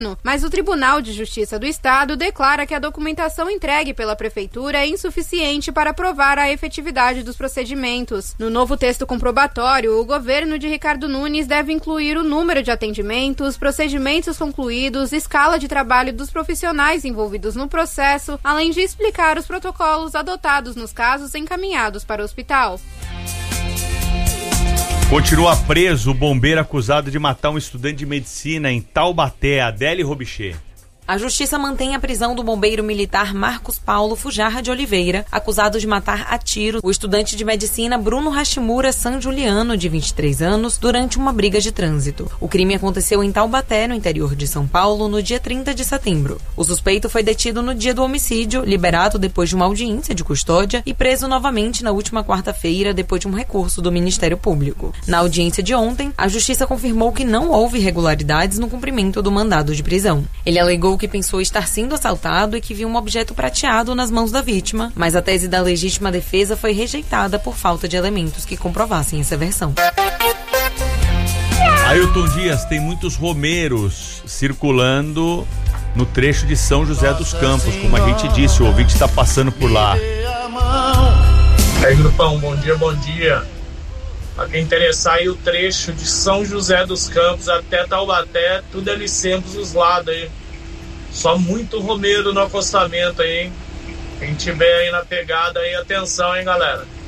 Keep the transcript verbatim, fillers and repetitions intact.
Mas o Tribunal de Justiça do Estado declara que a documentação entregue pela Prefeitura é insuficiente para provar a efetividade dos procedimentos. No novo texto comprobatório, o governo de Ricardo Nunes deve incluir o número de atendimentos, procedimentos concluídos, escala de trabalho dos profissionais envolvidos no processo, além de explicar os protocolos adotados nos casos encaminhados para o hospital. Continua preso o bombeiro acusado de matar um estudante de medicina em Taubaté, Adélie Robichê. A Justiça mantém a prisão do bombeiro militar Marcos Paulo Fujarra de Oliveira, acusado de matar a tiro o estudante de medicina Bruno Hashimura San Juliano, de vinte e três anos, durante uma briga de trânsito. O crime aconteceu em Taubaté, no interior de São Paulo, no dia trinta de setembro. O suspeito foi detido no dia do homicídio, liberado depois de uma audiência de custódia e preso novamente na última quarta-feira, depois de um recurso do Ministério Público. Na audiência de ontem, a Justiça confirmou que não houve irregularidades no cumprimento do mandado de prisão. Ele alegou que pensou estar sendo assaltado e que viu um objeto prateado nas mãos da vítima, mas a tese da legítima defesa foi rejeitada por falta de elementos que comprovassem essa versão. Ailton Dias, tem muitos romeiros circulando no trecho de São José dos Campos, como a gente disse, o ouvinte está passando por lá. Aí, grupão, bom dia, bom dia. Para quem interessar aí o trecho de São José dos Campos até Taubaté, tudo ali sempre os lados aí. Só muito romeiro no acostamento aí, hein? Quem tiver aí na pegada aí, atenção, hein, galera?